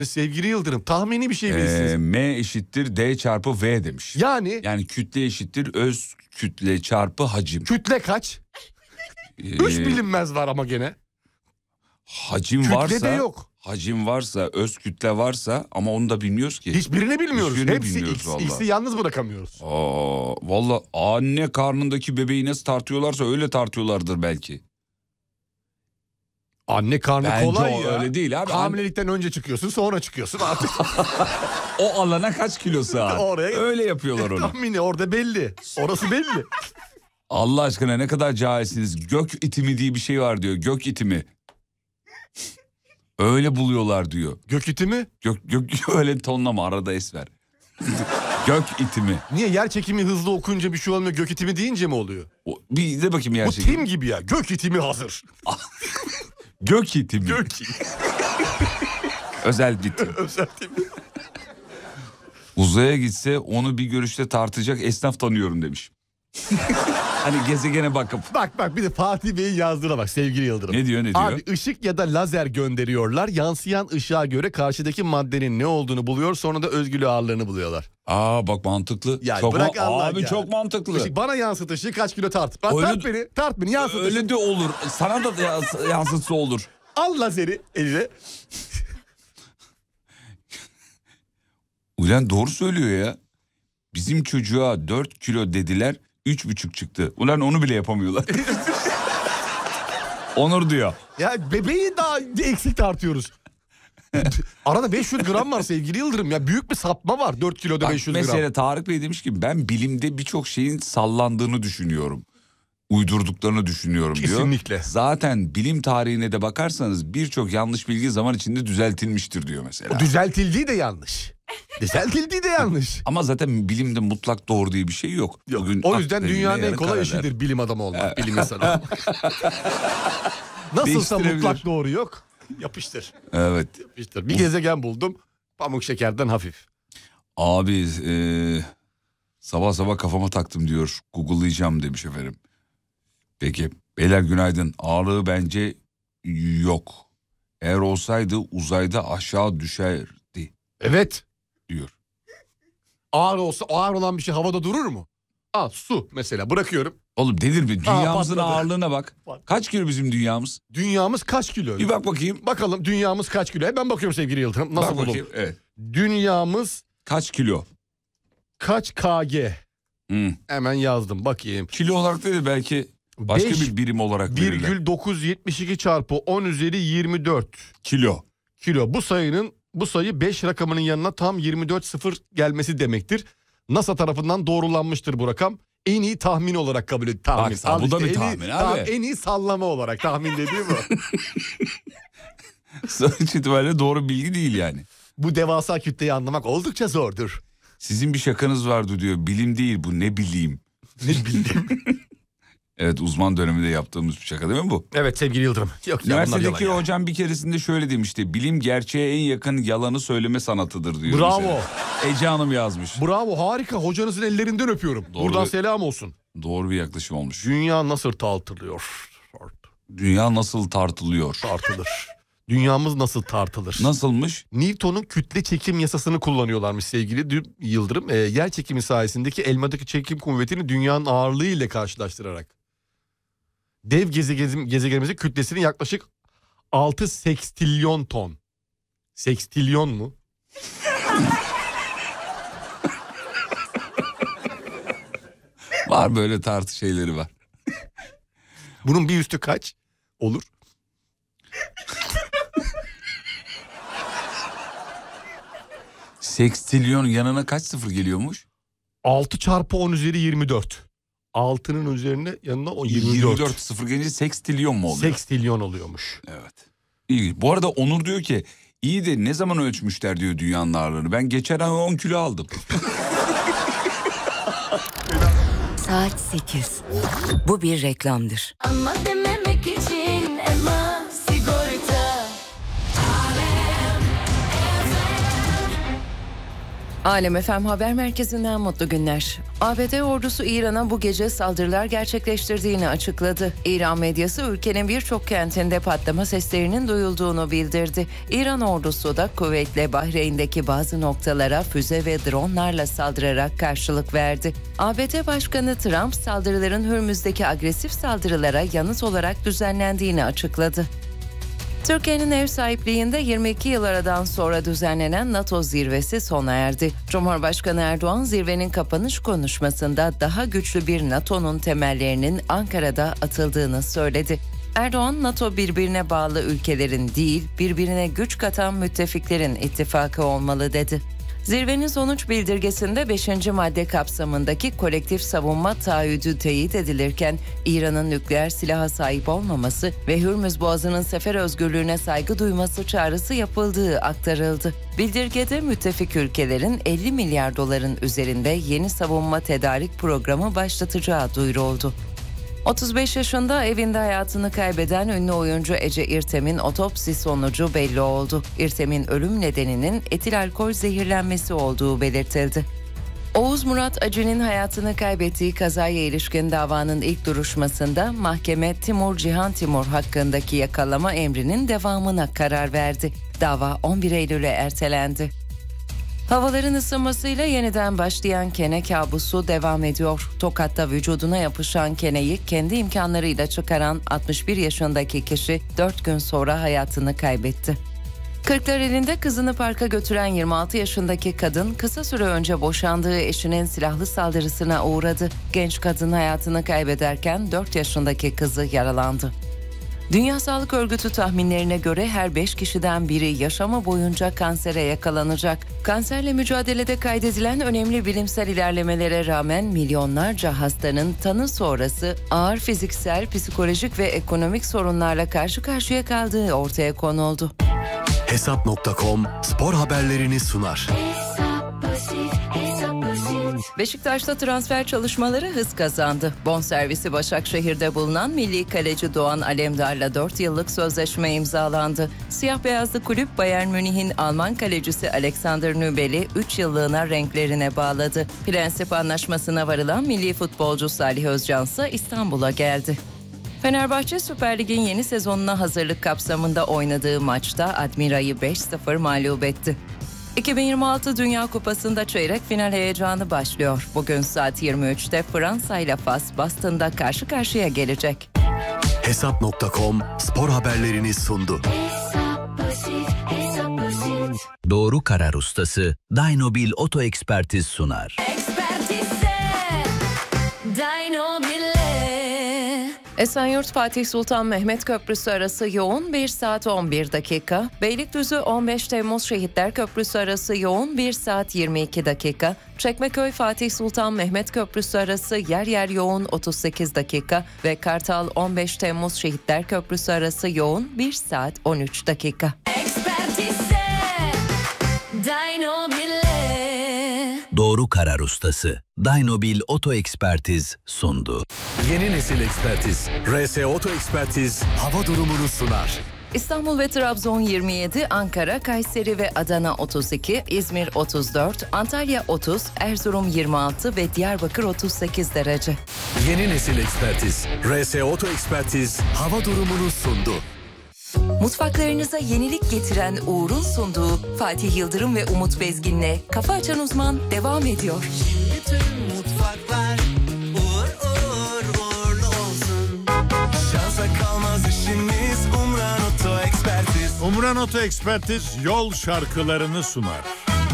Sevgili Yıldırım, tahmini bir şey bilirsiniz. M eşittir D çarpı V demiş. Yani kütle eşittir öz kütle çarpı hacim. kütle kaç? 3 bilinmez var ama gene. Hacim Kütle varsa, de yok. hacim varsa, öz kütle varsa ama onu da bilmiyoruz ki. Hiçbirini bilmiyoruz. Hiçbirini Hepsi bilmiyoruz vallahi. X'i yalnız bırakamıyoruz. Valla anne karnındaki bebeği nasıl tartıyorlarsa öyle tartıyorlardır belki. Anne karnı Bence kolay o ya. öyle değil abi. Hamilelikten önce çıkıyorsun, sonra çıkıyorsun artık. O alana kaç kilo sığar? Oraya- Öyle yapıyorlar onu. Tahmini orada belli. Orası belli. Allah aşkına ne kadar cahilsiniz. Gök itimi diye bir şey var diyor. Gök itimi. Öyle buluyorlar diyor. Gök iti mi? Gök öyle tonlama, arada es ver. Gök itimi. Niye yer çekimi hızlı okuyunca bir şey olmuyor, gök itimi deyince mi oluyor? Bir de bakayım yer Bu çekimi. tim gibi ya. Gök itimi hazır. Gök itimi. Gök Özel bir tim. özel tim. Uzaya gitse onu bir görüşte tartacak esnaf tanıyorum demiş. Hani gezegene bakıp. Bak bir de Fatih Bey'in yazdığına bak sevgili Yıldırım. Ne diyor? Abi ışık ya da lazer gönderiyorlar. Yansıyan ışığa göre karşıdaki maddenin ne olduğunu buluyor. Sonra da özgül ağırlığını buluyorlar. Bak mantıklı. Ya çok bırak Allah abi ya. çok mantıklı. Işık bana yansıt ışığı kaç kilo tart. Bak, tart beni yansıt ışığı. Öyle de olur. Sana da yansıtsa olur. Al lazeri eline. Ulan doğru söylüyor ya. Bizim çocuğa 4 kilo dediler, 3,5 çıktı. Ulan onu bile yapamıyorlar. Onur diyor. Ya bebeği daha eksik tartıyoruz. Arada 500 gram var sevgili Yıldırım ya. Büyük bir sapma var 4 kiloda 500 gram. Mesela Tarık Bey demiş ki ben bilimde birçok şeyin sallandığını düşünüyorum. Uydurduklarını düşünüyorum diyor. Kesinlikle. Zaten bilim tarihine de bakarsanız birçok yanlış bilgi zaman içinde düzeltilmiştir diyor mesela. O düzeltildiği de yanlış. Düzeltildiği de yanlış. Ama zaten bilimde mutlak doğru diye bir şey yok. Bugün o yüzden akdeniyle dünyanın en yarın kolay karader. işidir bilim adamı olmak, bilim insanı olmak. Nasılsa mutlak doğru yok. Yapıştır. Evet. Yapıştır. Bir gezegen buldum. Pamuk şekerden hafif. Abi sabah sabah kafama taktım diyor. Google'layacağım demiş efendim. Peki. Beyler günaydın. Ağırlığı bence yok. Eğer olsaydı uzayda aşağı düşerdi. Evet. Diyor. Ağır olsa, ağır olan bir şey havada durur mu? Al su mesela bırakıyorum. Oğlum delirme. Dünyamızın patladı. ağırlığına bak. Kaç kilo bizim dünyamız? Dünyamız kaç kilo? Bir bak bakayım. Bakalım dünyamız kaç kilo? Ben bakıyorum sevgili Yıldırım. Nasıl Bak buldum? bakayım. Evet. Dünyamız Kaç kilo? kaç kg? Hemen yazdım bakayım. Kilo olarak değil de belki başka bir birim olarak verirler. 1,972 çarpı 10 üzeri 24 Kilo. Bu sayı 5 rakamının yanına tam 24 sıfır gelmesi demektir. NASA tarafından doğrulanmıştır bu rakam. En iyi tahmin olarak kabul edilir. Tahmin. Bak, bu da bir tahmin abi. En iyi sallama olarak tahmin dediğim bu. Sonuç itibariyle doğru bilgi değil yani. Bu devasa kütleyi anlamak oldukça zordur. Sizin bir şakanız vardı diyor. Bilim değil bu, ne bileyim. Ne bileyim. Evet, uzman döneminde yaptığımız bir şaka değil mi bu? Evet sevgili Yıldırım. Yok ya, üniversitedeki hocam bir keresinde şöyle demişti. Bilim gerçeğe en yakın yalanı söyleme sanatıdır diyor. Bravo. Mesela. Ece Hanım yazmış. Bravo, harika. Hocanızın ellerinden öpüyorum. Doğru. Buradan selam olsun. Doğru bir yaklaşım olmuş. Dünya nasıl tartılıyor? Dünya nasıl tartılıyor? Tartılır. Dünyamız nasıl tartılır? Nasılmış? Newton'un kütle çekim yasasını kullanıyorlarmış sevgili Yıldırım. Yer çekimi sayesindeki elmadaki çekim kuvvetini dünyanın ağırlığı ile karşılaştırarak. Dev gezegenimizin kütlesinin yaklaşık 6 sekstilyon ton. Sekstilyon mu? Var böyle tartı şeyleri var. Bunun bir üstü kaç olur? Sekstilyon yanına kaç sıfır geliyormuş? 6 çarpı 10 üzeri 24. 6'nın üzerine yanına o 24. 24 sıfır gelince sekstilyon mu oluyor? Sekstilyon oluyormuş. Evet. İyi. Bu arada Onur diyor ki iyi de ne zaman ölçmüşler diyor dünyanın ağırlığını. Ben geçen ay 10 kilo aldım. Saat 8. Bu bir reklamdır. Ama dememek için Ema sigorta. Alem FM Haber Merkezi'nden mutlu günler. ABD ordusu İran'a bu gece saldırılar gerçekleştirdiğini açıkladı. İran medyası ülkenin birçok kentinde patlama seslerinin duyulduğunu bildirdi. İran ordusu da Kuveyt'le Bahreyn'deki bazı noktalara füze ve dronlarla saldırarak karşılık verdi. ABD Başkanı Trump saldırıların Hürmüz'deki agresif saldırılara yanıt olarak düzenlendiğini açıkladı. Türkiye'nin ev sahipliğinde 22 yıl aradan sonra düzenlenen NATO zirvesi sona erdi. Cumhurbaşkanı Erdoğan zirvenin kapanış konuşmasında daha güçlü bir NATO'nun temellerinin Ankara'da atıldığını söyledi. Erdoğan, NATO birbirine bağlı ülkelerin değil, birbirine güç katan müttefiklerin ittifakı olmalı dedi. Zirvenin sonuç bildirgesinde 5. madde kapsamındaki kolektif savunma taahhüdü teyit edilirken İran'ın nükleer silaha sahip olmaması ve Hürmüz Boğazı'nın sefer özgürlüğüne saygı duyması çağrısı yapıldığı aktarıldı. Bildirgede müttefik ülkelerin 50 milyar doların üzerinde yeni savunma tedarik programı başlatacağı duyuruldu. 35 yaşında evinde hayatını kaybeden ünlü oyuncu Ece İrtem'in otopsi sonucu belli oldu. İrtem'in ölüm nedeninin etil alkol zehirlenmesi olduğu belirtildi. Oğuz Murat Acı'nın hayatını kaybettiği kazaya ilişkin davanın ilk duruşmasında mahkeme Timur Cihan Timur hakkındaki yakalama emrinin devamına karar verdi. Dava 11 Eylül'e ertelendi. Havaların ısınmasıyla yeniden başlayan kene kabusu devam ediyor. Tokat'ta vücuduna yapışan keneyi kendi imkanlarıyla çıkaran 61 yaşındaki kişi 4 gün sonra hayatını kaybetti. Kırklareli'nde kızını parka götüren 26 yaşındaki kadın kısa süre önce boşandığı eşinin silahlı saldırısına uğradı. Genç kadın hayatını kaybederken 4 yaşındaki kızı yaralandı. Dünya Sağlık Örgütü tahminlerine göre her 5 kişiden biri yaşamı boyunca kansere yakalanacak. Kanserle mücadelede kaydedilen önemli bilimsel ilerlemelere rağmen milyonlarca hastanın tanı sonrası ağır fiziksel, psikolojik ve ekonomik sorunlarla karşı karşıya kaldığı ortaya konuldu. Hesap.com spor haberlerini sunar. Beşiktaş'ta transfer çalışmaları hız kazandı. Bonservisi Başakşehir'de bulunan milli kaleci Doğan Alemdar'la 4 yıllık sözleşme imzalandı. Siyah beyazlı kulüp Bayern Münih'in Alman kalecisi Alexander Nübel'i 3 yıllığına renklerine bağladı. Prensip anlaşmasına varılan milli futbolcu Salih Özcan ise İstanbul'a geldi. Fenerbahçe Süper Lig'in yeni sezonuna hazırlık kapsamında oynadığı maçta Admira'yı 5-0 mağlup etti. 2026 Dünya Kupası'nda çeyrek final heyecanı başlıyor. Bugün saat 23'te Fransa ile Fas Boston'da karşı karşıya gelecek. Hesap.com spor haberlerini sundu. Doğru karar ustası Dynobil Oto Ekspertiz sunar. Esenyurt Fatih Sultan Mehmet Köprüsü arası yoğun 1 saat 11 dakika. Beylikdüzü 15 Temmuz Şehitler Köprüsü arası yoğun 1 saat 22 dakika. Çekmeköy Fatih Sultan Mehmet Köprüsü arası yer yer yoğun 38 dakika. Ve Kartal 15 Temmuz Şehitler Köprüsü arası yoğun 1 saat 13 dakika. Doğru karar ustası Dynobil Oto Ekspertiz sundu. Yeni nesil ekspertiz. RS Oto Ekspertiz hava durumunu sunar. İstanbul ve Trabzon 27, Ankara, Kayseri ve Adana 32, İzmir 34, Antalya 30, Erzurum 26 ve Diyarbakır 38 derece. Yeni nesil ekspertiz. RS Oto Ekspertiz hava durumunu sundu. Mutfaklarınıza yenilik getiren Uğur'un sunduğu Fatih Yıldırım ve Umut Bezgin'le Kafa Açan Uzman devam ediyor. Bütün mutfaklar uğurlu olsun. Şansa kalmaz işimiz Umran Oto Ekspertiz. Umran Oto Ekspertiz yol şarkılarını sunar.